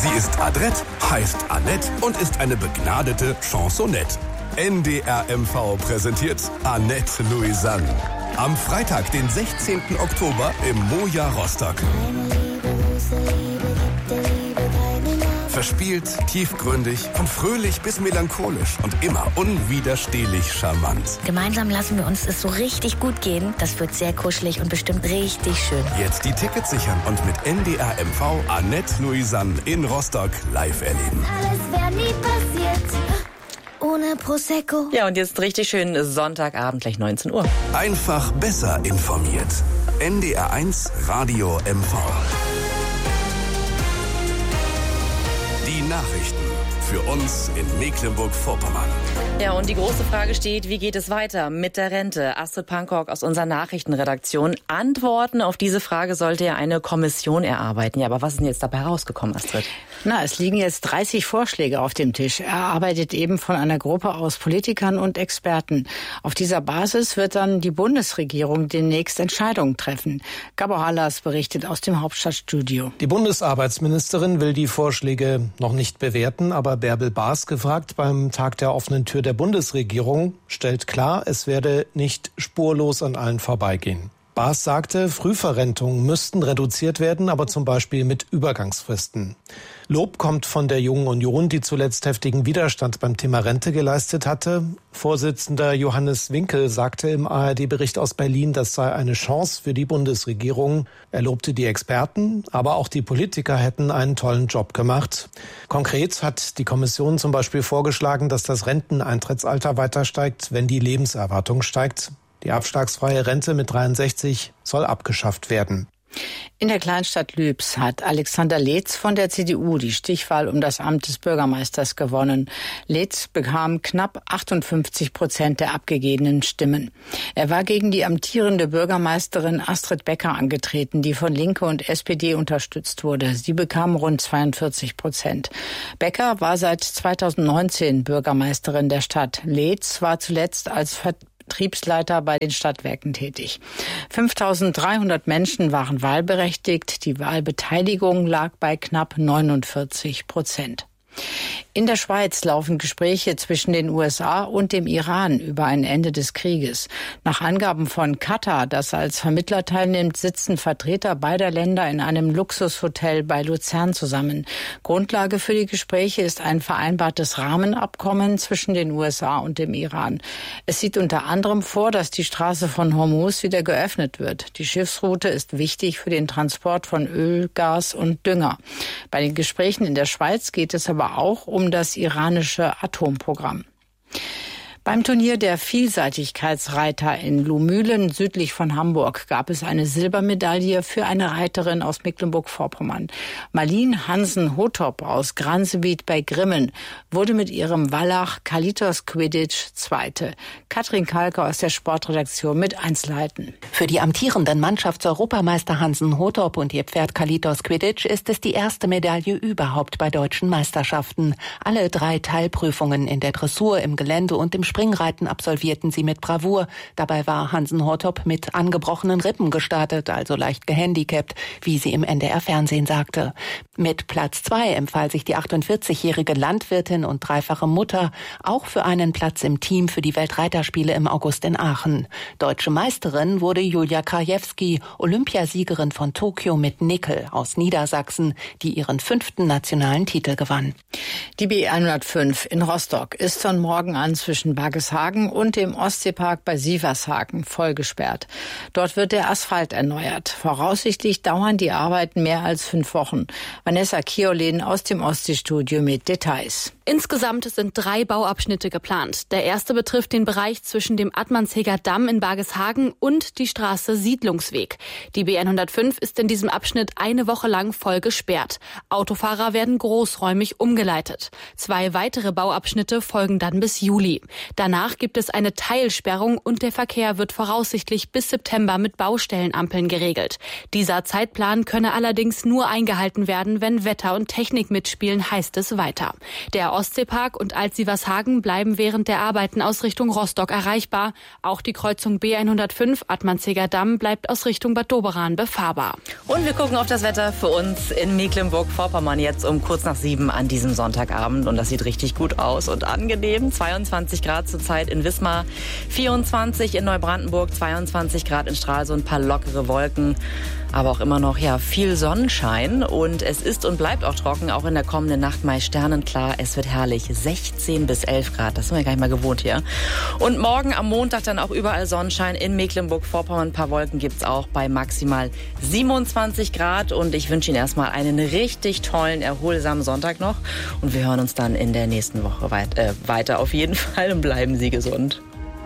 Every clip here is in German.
Sie ist adrett, heißt Annette und ist eine begnadete Chansonette. NDR MV präsentiert Annette Louisanne. Am Freitag, den 16. Oktober im Moja Rostock. Verspielt, tiefgründig, von fröhlich bis melancholisch und immer unwiderstehlich charmant. Gemeinsam lassen wir uns es so richtig gut gehen. Das wird sehr kuschelig und bestimmt richtig schön. Jetzt die Tickets sichern und mit NDR MV Annette Louisanne in Rostock live erleben. Alles wäre nie passiert ohne Prosecco. Ja, und jetzt richtig schön Sonntagabend, gleich 19 Uhr. Einfach besser informiert. NDR 1 Radio MV. Die Nachrichten für uns in Mecklenburg-Vorpommern. Ja, und die große Frage steht, wie geht es weiter mit der Rente? Astrid Pankok aus unserer Nachrichtenredaktion. Antworten auf diese Frage sollte ja eine Kommission erarbeiten. Ja, aber was ist denn jetzt dabei rausgekommen, Astrid? Es liegen jetzt 30 Vorschläge auf dem Tisch, erarbeitet eben von einer Gruppe aus Politikern und Experten. Auf dieser Basis wird dann die Bundesregierung demnächst Entscheidungen treffen. Gabo Hallas berichtet aus dem Hauptstadtstudio. Die Bundesarbeitsministerin will die Vorschläge noch nicht bewerten, aber Bärbel Baas, gefragt beim Tag der offenen Tür der Bundesregierung, stellt klar, es werde nicht spurlos an allen vorbeigehen. Baas sagte, Frühverrentungen müssten reduziert werden, aber zum Beispiel mit Übergangsfristen. Lob kommt von der Jungen Union, die zuletzt heftigen Widerstand beim Thema Rente geleistet hatte. Vorsitzender Johannes Winkel sagte im ARD-Bericht aus Berlin, das sei eine Chance für die Bundesregierung. Er lobte die Experten, aber auch die Politiker hätten einen tollen Job gemacht. Konkret hat die Kommission zum Beispiel vorgeschlagen, dass das Renteneintrittsalter weiter steigt, wenn die Lebenserwartung steigt. Die abschlagsfreie Rente mit 63 soll abgeschafft werden. In der Kleinstadt Lübs hat Alexander Letz von der CDU die Stichwahl um das Amt des Bürgermeisters gewonnen. Letz bekam knapp 58% der abgegebenen Stimmen. Er war gegen die amtierende Bürgermeisterin Astrid Becker angetreten, die von Linke und SPD unterstützt wurde. Sie bekam rund 42%. Becker war seit 2019 Bürgermeisterin der Stadt. Letz war zuletzt als Vertriebsleiter bei den Stadtwerken tätig. 5.300 Menschen waren wahlberechtigt. Die Wahlbeteiligung lag bei knapp 49%. In der Schweiz laufen Gespräche zwischen den USA und dem Iran über ein Ende des Krieges. Nach Angaben von Katar, das als Vermittler teilnimmt, sitzen Vertreter beider Länder in einem Luxushotel bei Luzern zusammen. Grundlage für die Gespräche ist ein vereinbartes Rahmenabkommen zwischen den USA und dem Iran. Es sieht unter anderem vor, dass die Straße von Hormuz wieder geöffnet wird. Die Schiffsroute ist wichtig für den Transport von Öl, Gas und Dünger. Bei den Gesprächen in der Schweiz geht es aber auch um das iranische Atomprogramm. Beim Turnier der Vielseitigkeitsreiter in Lumülen südlich von Hamburg gab es eine Silbermedaille für eine Reiterin aus Mecklenburg-Vorpommern. Marlene Hansen-Hotop aus Gransewied bei Grimmen wurde mit ihrem Wallach Kalitos Quidditch Zweite. Katrin Kalke aus der Sportredaktion mit Einzelheiten. Für die amtierenden Mannschaftseuropameister Hansen-Hotop und ihr Pferd Kalitos Quidditch ist es die erste Medaille überhaupt bei deutschen Meisterschaften. Alle 3 Teilprüfungen in der Dressur, im Gelände und im Springreiten absolvierten sie mit Bravour. Dabei war Hansen-Hotop mit angebrochenen Rippen gestartet, also leicht gehandicapt, wie sie im NDR-Fernsehen sagte. Mit Platz 2 empfahl sich die 48-jährige Landwirtin und dreifache Mutter auch für einen Platz im Team für die Weltreiterspiele im August in Aachen. Deutsche Meisterin wurde Julia Krajewski, Olympiasiegerin von Tokio mit Nickel aus Niedersachsen, die ihren 5. nationalen Titel gewann. Die B105 in Rostock ist von morgen an zwischen Baggeshagen und dem Ostseepark bei Sievershagen voll gesperrt. Dort wird der Asphalt erneuert. Voraussichtlich dauern die Arbeiten mehr als 5 Wochen. Vanessa Kiolin aus dem Ostseestudio mit Details. Insgesamt sind 3 Bauabschnitte geplant. Der erste betrifft den Bereich zwischen dem Attmannsheger Damm in Baggeshagen und die Straße Siedlungsweg. Die B105 ist in diesem Abschnitt eine Woche lang voll gesperrt. Autofahrer werden großräumig umgeleitet. 2 weitere Bauabschnitte folgen dann bis Juli. Danach gibt es eine Teilsperrung und der Verkehr wird voraussichtlich bis September mit Baustellenampeln geregelt. Dieser Zeitplan könne allerdings nur eingehalten werden, wenn Wetter und Technik mitspielen, heißt es weiter. Der Ostseepark und Altsievershagen bleiben während der Arbeiten aus Richtung Rostock erreichbar. Auch die Kreuzung B105 Attmannsheger Damm bleibt aus Richtung Bad Doberan befahrbar. Und wir gucken auf das Wetter für uns in Mecklenburg-Vorpommern jetzt um kurz nach 7 an diesem Sonntagabend. Und das sieht richtig gut aus und angenehm. 22 Grad zurzeit in Wismar, 24 in Neubrandenburg, 22 Grad in Stralsund, ein paar lockere Wolken. Aber auch immer noch viel Sonnenschein und es ist und bleibt auch trocken, auch in der kommenden Nacht meist sternenklar. Es wird herrlich, 16 bis 11 Grad, das sind wir gar nicht mal gewohnt hier. Und morgen am Montag dann auch überall Sonnenschein, in Mecklenburg-Vorpommern ein paar Wolken gibt's auch bei maximal 27 Grad. Und ich wünsche Ihnen erstmal einen richtig tollen, erholsamen Sonntag noch. Und wir hören uns dann in der nächsten Woche weiter auf jeden Fall und bleiben Sie gesund.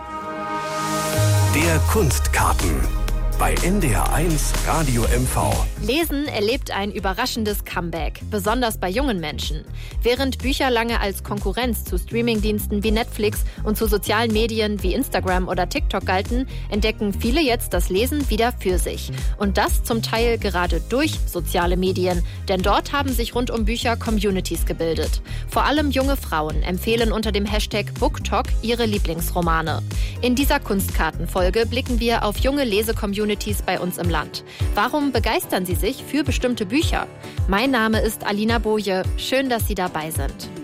Der Kunstkarten. Bei NDR1 Radio MV. Lesen erlebt ein überraschendes Comeback, besonders bei jungen Menschen. Während Bücher lange als Konkurrenz zu Streamingdiensten wie Netflix und zu sozialen Medien wie Instagram oder TikTok galten, entdecken viele jetzt das Lesen wieder für sich. Und das zum Teil gerade durch soziale Medien, denn dort haben sich rund um Bücher Communities gebildet. Vor allem junge Frauen empfehlen unter dem Hashtag BookTok ihre Lieblingsromane. In dieser Kunstkartenfolge blicken wir auf junge Lese-Communities bei uns im Land. Warum begeistern sie sich für bestimmte Bücher? Mein Name ist Alina Boje. Schön, dass Sie dabei sind.